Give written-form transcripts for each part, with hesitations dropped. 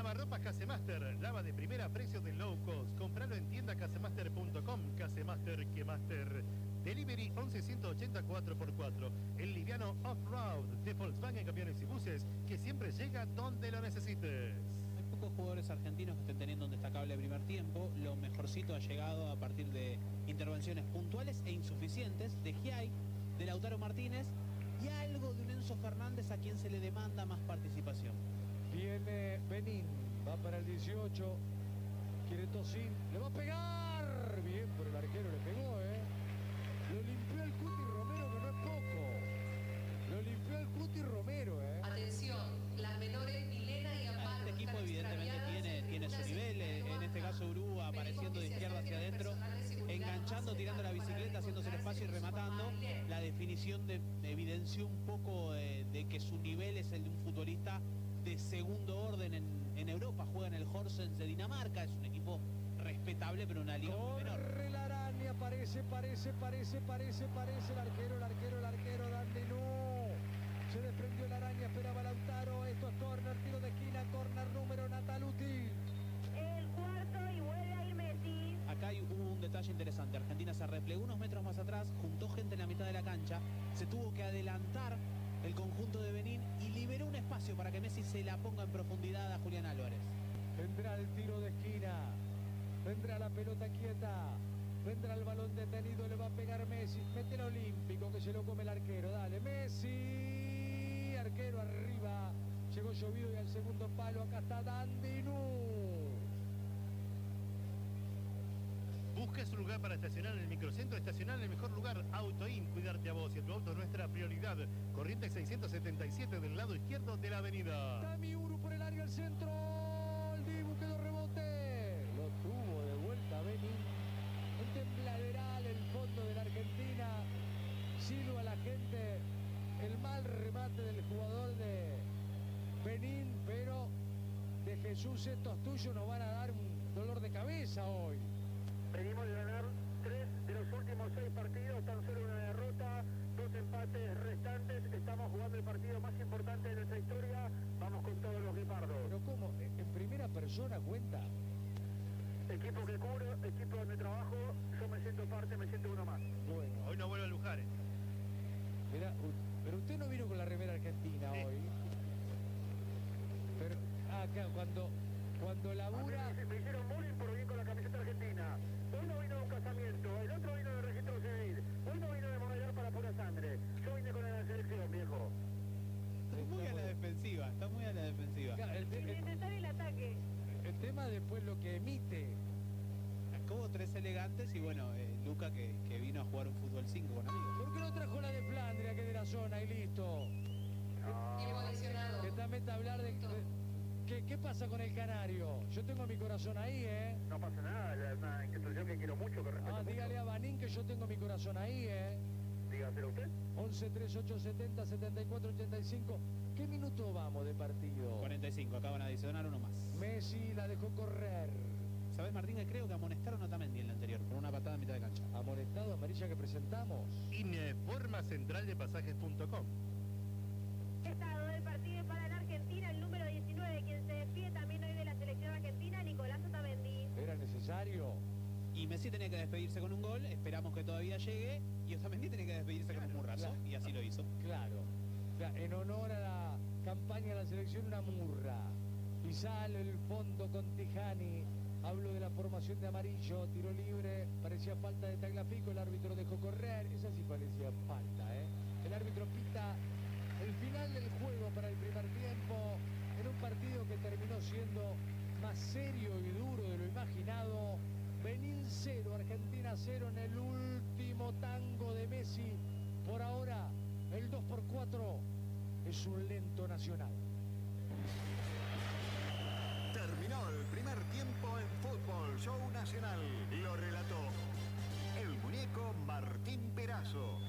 Lavarropas Casemaster, lava de primera a precio de low cost. Compralo en tienda casemaster.com. Casemaster que Master. Delivery 11 180 4x4. El liviano off-road de Volkswagen Camiones y Buses, que siempre llega donde lo necesites. Hay pocos jugadores argentinos que estén teniendo un destacable primer tiempo. Lo mejorcito ha llegado a partir de intervenciones puntuales e insuficientes de Giai, de Lautaro Martínez y algo de un Enzo Fernández, a quien se le demanda más participación. Viene Benín, va para el 18, quiere Tocín, le va a pegar, bien, pero el arquero le pegó, lo limpió el Cuti Romero, que no es poco, lo limpió el Cuti Romero, Atención, las menores Milena y Amparo. Este equipo evidentemente tiene su nivel, en este caso Urú apareciendo de izquierda hacia adentro, enganchando, tirando la bicicleta, haciéndose el espacio y rematando. La definición evidenció un poco de que su nivel es el de un futbolista de segundo orden en Europa. Juega en el Horsens de Dinamarca, es un equipo respetable, pero una liga muy menor. Corre la araña, parece el arquero, Dandenú. Se desprendió la araña, esperaba Lautaro, esto es córner, tiro de esquina, córner número Nataluti. El cuarto y vuelve a ir Messi. Acá hubo un detalle interesante. Argentina se replegó unos metros más atrás, juntó gente en la mitad de la cancha, se tuvo que adelantar el conjunto de Benín y liberó un espacio para que Messi se la ponga en profundidad a Julián Álvarez. Vendrá el tiro de esquina, vendrá la pelota quieta, vendrá el balón detenido, le va a pegar Messi. Mete el olímpico que se lo come el arquero, dale Messi, arquero arriba, llegó llovido y al segundo palo, acá está Dandinú. ¿Buscas un lugar para estacionar en el microcentro? Estacionar en el mejor lugar, Autoin. Cuidarte a vos y a tu auto es nuestra prioridad. Corrientes 677 del lado izquierdo de la avenida. Tami Uru por el área al centro. El Dibu quedó rebote. Lo tuvo de vuelta Benín. Un tembladeral el fondo de la Argentina. Silba a la gente. El mal remate del jugador de Benín, pero de Jesús, estos tuyos nos van a dar un dolor de cabeza hoy. Venimos de ganar 3 de los últimos 6 partidos, tan solo una derrota, 2 empates restantes. Estamos jugando el partido más importante de nuestra historia. Vamos con todos los guepardos. ¿Pero cómo? ¿En primera persona cuenta? Equipo que cubro, equipo donde trabajo, yo me siento parte, me siento uno más. Bueno. Hoy no vuelve a Lujares. Mirá, pero usted no vino con la remera argentina Sí. hoy. Pero acá cuando labura... Me hicieron bullying por venir con la camiseta argentina. Uno vino de un casamiento, el otro vino de registro civil, uno vino de Monedar para pura sangre. Yo vine con la selección, viejo. Está muy a la defensiva, está muy a la defensiva. Claro, Sin intentar el ataque. el tema después lo que emite. Como 3 elegantes y bueno, Luca que vino a jugar un fútbol 5 con amigos. ¿Por qué no trajo la de Flandria, que es de la zona y listo? Tiempo adicionado. Que también te hablar de... ¿Qué pasa con el canario? Yo tengo mi corazón ahí, No pasa nada, es una institución que quiero mucho, que respeto dígale mucho. a Banín que yo tengo mi corazón ahí, Dígaselo usted. 11 38 70 74 85. ¿Qué minuto vamos de partido? 45, acaban de adicionar uno más. Messi la dejó correr. ¿Sabes, Martín, que creo que amonestaron a Otamendi en la anterior por una patada a mitad de cancha? Amonestado, amarilla que presentamos. Informa central de pasajes.com. Estado del partido para la Argentina, el número 19, quien se despide también hoy de la selección argentina, Nicolás Otamendi. ¿Era necesario? Y Messi tenía que despedirse con un gol, esperamos que todavía llegue, y Otamendi tenía que despedirse con un murrazo, y así lo hizo. Claro. En honor a la campaña de la selección, una murra. Y sale el fondo con Tijani. Hablo de la formación de amarillo, tiro libre, parecía falta de Tagliafico, el árbitro dejó correr, esa sí parecía falta, El árbitro pita el final del juego para el primer tiempo, en un partido que terminó siendo más serio y duro de lo imaginado. Benín 0, Argentina 0 en el último tango de Messi. Por ahora, el 2x4 es un lento nacional. Terminó el primer tiempo en Fútbol Show Nacional. Lo relató el muñeco Martín Perazo.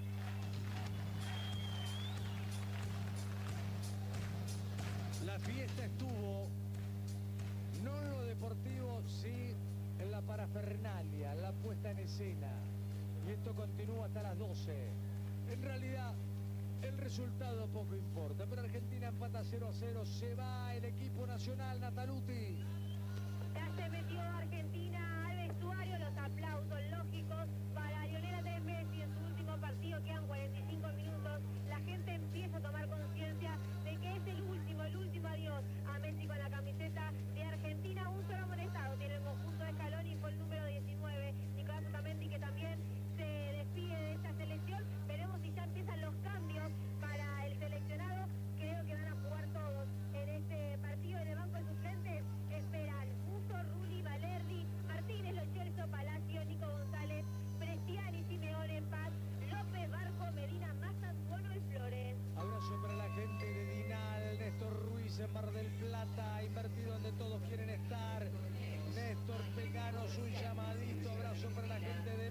La fiesta estuvo, no en lo deportivo, sí en la parafernalia, en la puesta en escena. Y esto continúa hasta las 12. En realidad, El resultado poco importa, pero Argentina empata 0-0, se va el equipo nacional, Nataluti. Ya se metió Argentina al vestuario, los aplausos lógicos para Lionel Andrés Messi en su último partido, quedan 45 minutos. La gente empieza a tomar conciencia de que es el último adiós a Messi con la camiseta de Argentina. Un solo amonestado tiene el conjunto de Scaloni, fue el número 19, Nicolás Otamendi, que también se despide de esta selección. Veremos si ya empiezan los cambios para el seleccionado. Creo que van a jugar todos en este partido. En el banco de suplentes esperan Musso, Rulli, Valerdi, Martínez, Lo Celso, Palacio, Nico González, Prestiani, Simeone, Paz, López, Barco, Medina, Mastantuono y Flores. Abrazo para la gente de Dinal, Néstor Ruiz en Mar del Plata, invertido donde todos quieren estar. Néstor Pecanos, un llamadito, abrazo para la gente de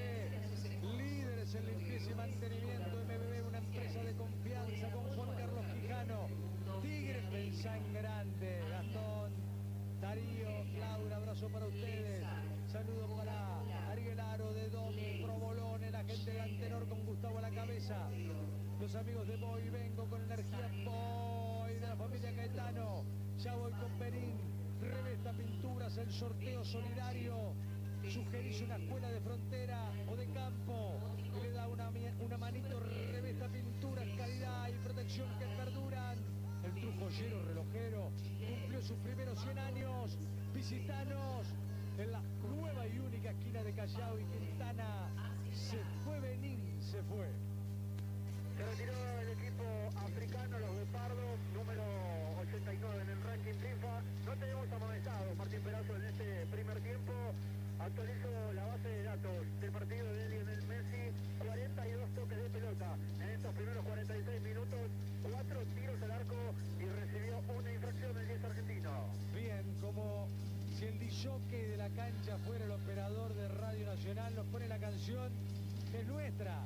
MBB, líderes en limpieza y mantenimiento. MBB, una empresa de confianza con Juan Carlos Quijano. Tigres, pensá en grande. Gastón, Darío, Laura, abrazo para ustedes. Saludos para Ariel Aro de Don Provolone, la gente de Antenor con Gustavo a la cabeza. Los amigos de Boy, vengo con energía Boy de la familia Caetano. Ya voy con Perín. Revesta Pinturas, el sorteo solidario. Sugerís una escuela de frontera o de campo y le da una manito. Revesta Pinturas, calidad y protección que perduran. El trujoyero relojero cumplió sus primeros 100 años. Visitanos en la nueva y única esquina de Callao y Quintana. Se fue Benín, se fue. Se retiró el equipo africano, los Guepardos, número 89 en el ranking FIFA. No tenemos amonestados, Martín Perazo, en este primer tiempo. Actualizo la base de datos del partido de Lionel Messi. 42 toques de pelota en estos primeros 46 minutos. 4 tiros al arco y recibió una infracción el 10 argentino. Bien, como si el disjockey de la cancha fuera el operador de Radio Nacional, nos pone la canción que es nuestra.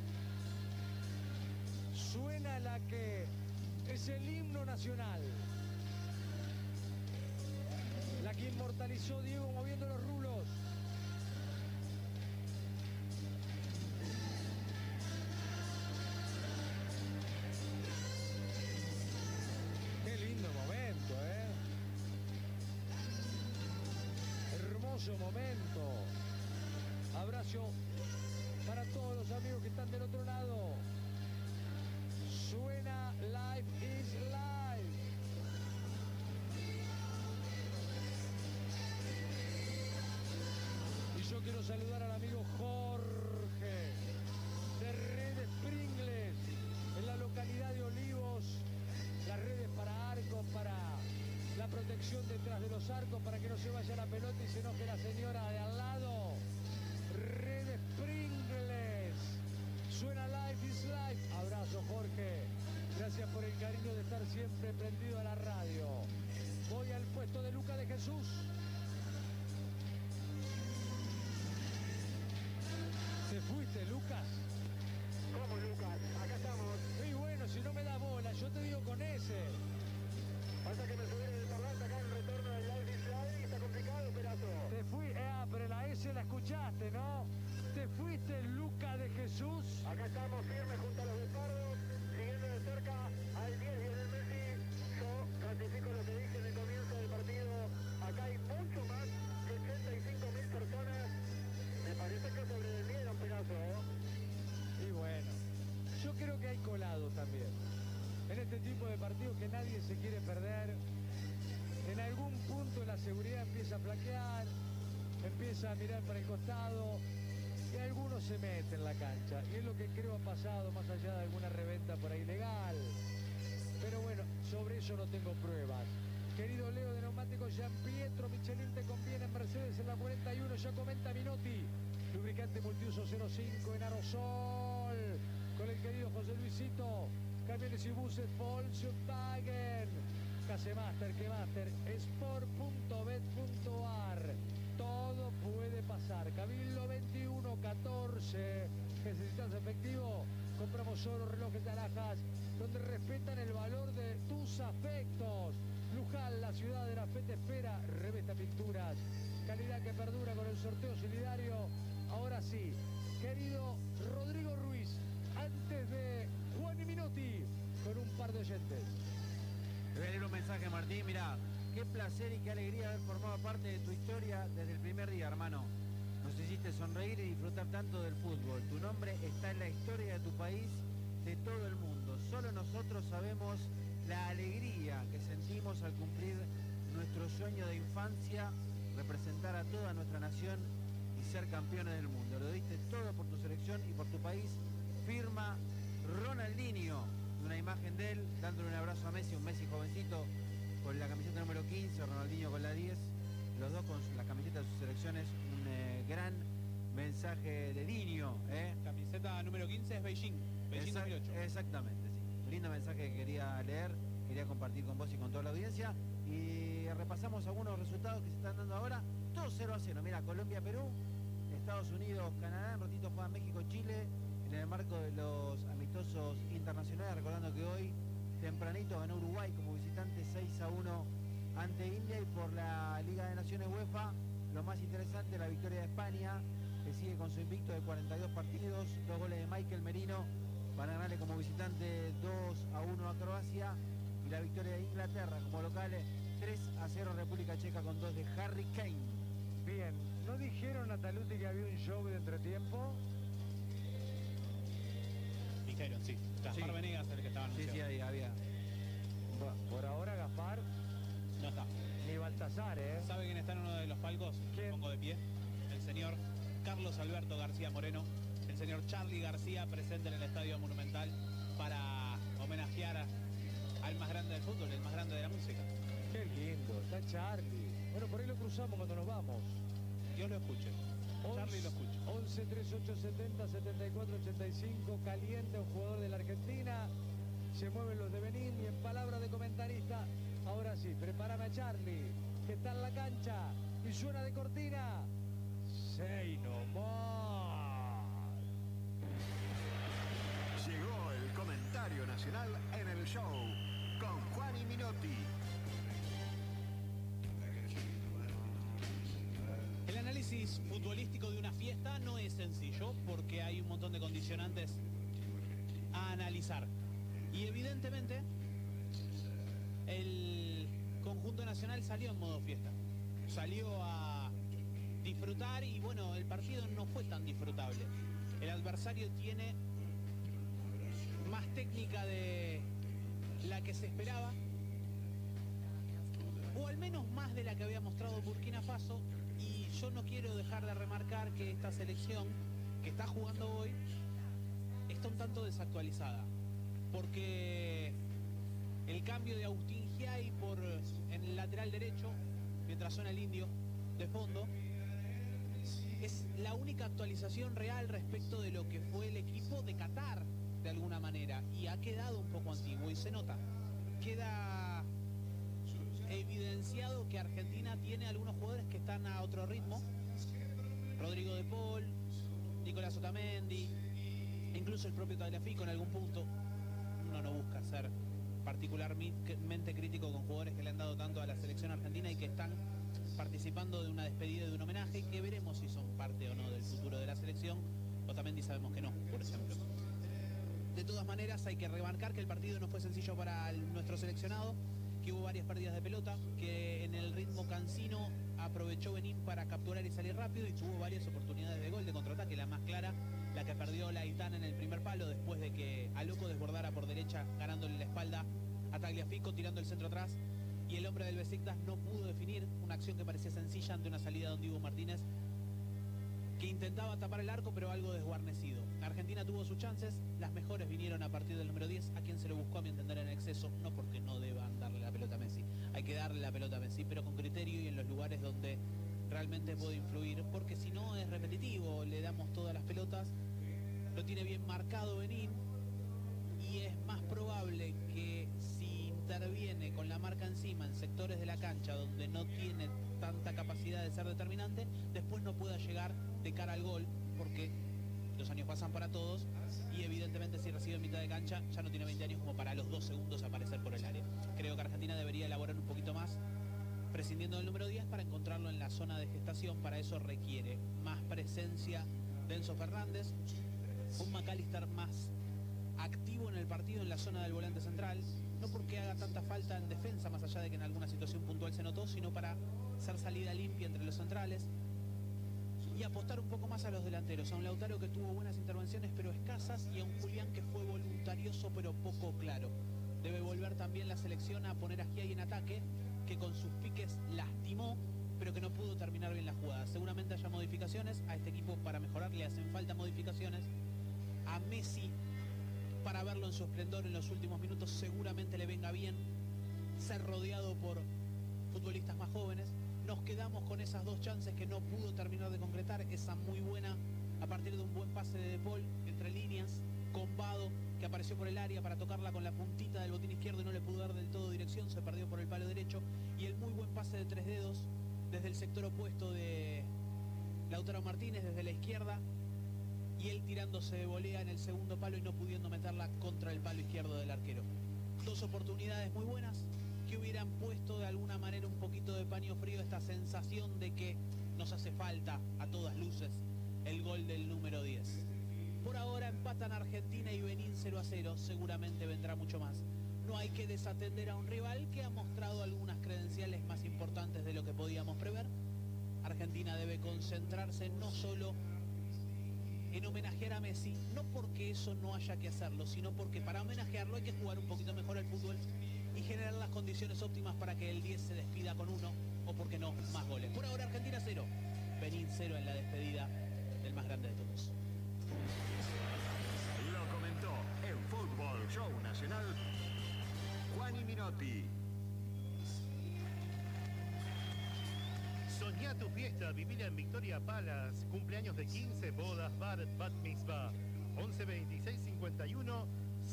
Suena la que es el himno nacional. La que inmortalizó Diego moviendo los rulos. Qué lindo momento, ¿eh? Hermoso momento. Abrazo para todos los amigos que están del otro lado. Suena Life is Life. Y yo quiero saludar al amigo Jorge de Redes Pringles en la localidad de Olivos. Las redes para arcos, para la protección detrás de los arcos, para que no se vaya la pelota y se enoje la señora de al lado. Redes Pringles. Suena Life is Life. Abrazo, Jorge. Gracias por el cariño de estar siempre prendido a la radio. Voy al puesto de Luca de Jesús. ¿Te fuiste, Lucas? ¿Cómo, Lucas? Acá estamos. Y bueno, si no me da bola, yo te digo con ese. Pasa que me subieron el parlante acá en el retorno del Live is Live y está complicado, Perazo. Te fui, pero la S la escuchaste, ¿no? ¿Te fuiste, Luca de Jesús? Acá estamos firmes junto a los Guepardos, siguiendo de cerca al 10 Lionel Messi. Yo ratifico lo que dije en el comienzo del partido. Acá hay mucho más de 85.000 personas. Me parece que sobrevivieron, Perazo. Y bueno, yo creo que hay colado también. En este tipo de partidos que nadie se quiere perder, en algún punto la seguridad empieza a flaquear, empieza a mirar para el costado y algunos se meten en la cancha. Y es lo que creo ha pasado, más allá de alguna reventa por ahí ilegal. Pero bueno, sobre eso no tengo pruebas. Querido Leo de Neumáticos Gian Pietro, Michelin te conviene en Mercedes en la 41, ya comenta Minotti. Lubricante multiuso 05 en aerosol. Con el querido José Luisito. Camiones y buses Volkswagen. Casemaster, Quemaster, sport.bet.ar. Todo puede pasar. Cabildo 2114. ¿Necesitas efectivo? Compramos oro, relojes de alhajas, donde respetan el valor de tus afectos. Luján, la ciudad de la fe te espera. Revesta Pinturas. Calidad que perdura con el sorteo solidario. Ahora sí, querido Rodrigo Ruiz, antes de Juan y Minotti con un par de oyentes. Te voy a leer un mensaje, Martín. Mirá, qué placer y qué alegría haber formado parte de tu historia desde el primer día, hermano. Nos hiciste sonreír y disfrutar tanto del fútbol. Tu nombre está en la historia de tu país, de todo el mundo. Solo nosotros sabemos la alegría que sentimos al cumplir nuestro sueño de infancia, representar a toda nuestra nación y ser campeones del mundo. Lo diste todo por tu selección y por tu país. Firma Ronaldinho. Una imagen de él dándole un abrazo a Messi, un Messi jovencito con la camiseta número 15, Ronaldinho con la 10, los dos con la camiseta de sus selecciones. Un gran mensaje de Dinho. Camiseta número 15 es Beijing 2008. Exactamente, sí. Lindo mensaje que quería leer, quería compartir con vos y con toda la audiencia. Y repasamos algunos resultados que se están dando ahora. Todo 0-0. Mira, Colombia-Perú, Estados Unidos-Canadá, en ratito juega México-Chile en el marco de los amistosos internacionales. Recordando que hoy, tempranito, ganó Uruguay como visitante 6-1 ante India. Y por la Liga de Naciones UEFA, lo más interesante, la victoria de España, que sigue con su invicto de 42 partidos, 2 goles de Michael Merino para ganarle como visitante 2-1 a Croacia, y la victoria de Inglaterra como local 3-0 República Checa con 2 de Harry Kane. Bien, ¿no dijeron a Taluti que había un show de entretiempo? Dijeron, sí. Gaspar Venegas el que estaba anunciado. Sí, ahí había. Por ahora Gaspar No está. ni Baltasar, ¿eh? ¿Sabe quién está en uno de los palcos? ¿Quién? Pongo de pie. El señor Carlos Alberto García Moreno. El señor Charly García, presente en el Estadio Monumental para homenajear al más grande del fútbol, el más grande de la música. Qué lindo, está Charlie. Bueno, por ahí lo cruzamos cuando nos vamos. Dios lo escuche. Charly lo escuche. 11 3870 74 85. Caliente, un jugador de la Argentina. Se mueven los de Benín y en palabra de comentarista, ahora sí, prepárame a Charlie, que está en la cancha y suena de cortina. Say no more. Llegó el comentario nacional en el show con Juan y Minotti. El análisis futbolístico de una fiesta no es sencillo porque hay un montón de condicionantes a analizar. Y evidentemente el conjunto nacional salió en modo fiesta. Salió a disfrutar y bueno, el partido no fue tan disfrutable. El adversario tiene más técnica de la que se esperaba, o al menos más de la que había mostrado Burkina Faso. Y yo no quiero dejar de remarcar que esta selección que está jugando hoy está un tanto desactualizada, porque el cambio de Agustín Giai en el lateral derecho, mientras suena el indio de fondo, es la única actualización real respecto de lo que fue el equipo de Qatar, de alguna manera, y ha quedado un poco antiguo y se nota. Queda evidenciado que Argentina tiene algunos jugadores que están a otro ritmo. Rodrigo de Paul, Nicolás Otamendi, incluso el propio Tagliafico en algún punto. Uno no busca ser particularmente crítico con jugadores que le han dado tanto a la selección argentina y que están participando de una despedida y de un homenaje, que veremos si son parte o no del futuro de la selección. Otamendi sabemos que no, por ejemplo. De todas maneras, hay que remarcar que el partido no fue sencillo para nuestro seleccionado, que hubo varias pérdidas de pelota, que en el ritmo cansino aprovechó Benín para capturar y salir rápido, y tuvo varias oportunidades de gol de contraataque. La más clara, la que perdió Laitana en el primer palo, después de que Aloco desbordara por derecha, ganándole la espalda a Tagliafico, tirando el centro atrás, y el hombre del Besiktas no pudo definir una acción que parecía sencilla ante una salida de Diego Martínez, que intentaba tapar el arco pero algo desguarnecido. Argentina tuvo sus chances, las mejores vinieron a partir del número 10, a quien se lo buscó, a mi entender, en exceso, no porque no deban darle la pelota a Messi, hay que darle la pelota a Messi, pero con criterio y en los lugares donde realmente puede influir, porque si no es repetitivo, le damos todas las pelotas, lo tiene bien marcado Benín, y es más probable que si interviene con la marca encima en sectores de la cancha donde no tiene tanta capacidad de ser determinante, después no pueda llegar de cara al gol, porque los años pasan para todos y evidentemente si recibe en mitad de cancha ya no tiene 20 años como para a los 2 segundos aparecer por el área. Creo que Argentina debería elaborar un poquito más prescindiendo del número 10 para encontrarlo en la zona de gestación. Para eso requiere más presencia de Enzo Fernández, un McAllister más activo en el partido en la zona del volante central, no porque haga tanta falta en defensa, más allá de que en alguna situación puntual se notó, sino para hacer salida limpia entre los centrales y apostar un poco más a los delanteros, a un Lautaro que tuvo buenas intervenciones pero escasas, y a un Julián que fue voluntarioso pero poco claro. Debe volver también la selección a poner a Schiavi en ataque, que con sus piques lastimó, pero que no pudo terminar bien la jugada. Seguramente haya modificaciones a este equipo para mejorar, le hacen falta modificaciones. A Messi, para verlo en su esplendor en los últimos minutos, seguramente le venga bien ser rodeado por futbolistas más jóvenes. Nos quedamos con esas dos chances que no pudo terminar de concretar, esa muy buena a partir de un buen pase de De Paul entre líneas, con Vado, que apareció por el área para tocarla con la puntita del botín izquierdo y no le pudo dar del todo dirección, se perdió por el palo derecho, y el muy buen pase de 3 dedos desde el sector opuesto de Lautaro Martínez, desde la izquierda, y él tirándose de volea en el segundo palo y no pudiendo meterla contra el palo izquierdo del arquero. Dos oportunidades muy buenas que hubieran puesto de alguna manera un poquito de paño frío esta sensación de que nos hace falta a todas luces el gol del número 10. Por ahora empatan Argentina y Benín 0-0, seguramente vendrá mucho más. No hay que desatender a un rival que ha mostrado algunas credenciales más importantes de lo que podíamos prever. Argentina debe concentrarse no solo en homenajear a Messi, no porque eso no haya que hacerlo, sino porque para homenajearlo hay que jugar un poquito mejor al fútbol y generar las condiciones óptimas para que el 10 se despida con uno, o porque no, más goles. Por ahora Argentina 0, Benín 0 en la despedida del más grande de todos. Lo comentó en Fútbol Show Nacional Juani Minotti. Soñá tu fiesta, vivila en Victoria Palace. Cumpleaños de 15, bodas, bar, bat mitzvah. 11 26 51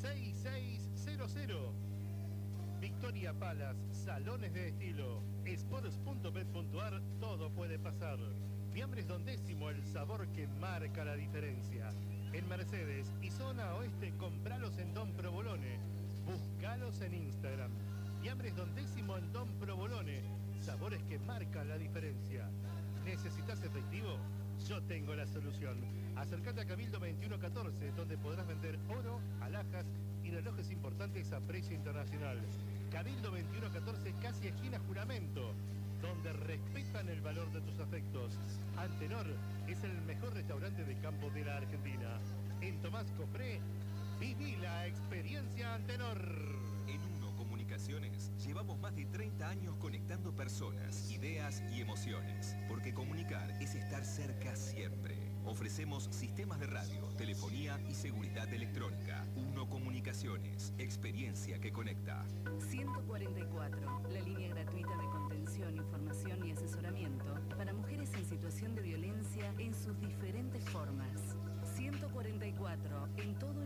6600. Victoria Palace, salones de estilo. Sports.bet.ar, todo puede pasar. Fiambres Don Décimo, el sabor que marca la diferencia. En Mercedes y zona oeste, compralos en Don Provolone. Búscalos en Instagram. Fiambres Don Décimo en Don Provolone. Sabores que marcan la diferencia. ¿Necesitas efectivo? Yo tengo la solución. Acércate a Cabildo 2114, donde podrás vender oro, alhajas y relojes importantes a precio internacional. Cabildo 2114, casi esquina Juramento, donde respetan el valor de tus afectos. Antenor es el mejor restaurante de campo de la Argentina. En Tomás Copré, viví la experiencia Antenor. En Uno Comunicaciones llevamos más de 30 años conectando personas, ideas y emociones, porque comunicar es estar cerca siempre. Ofrecemos sistemas de radio, telefonía y seguridad electrónica. Uno Comunicaciones, experiencia que conecta. 144, la línea gratuita de contención, información y asesoramiento para mujeres en situación de violencia en sus diferentes formas. 144, en todo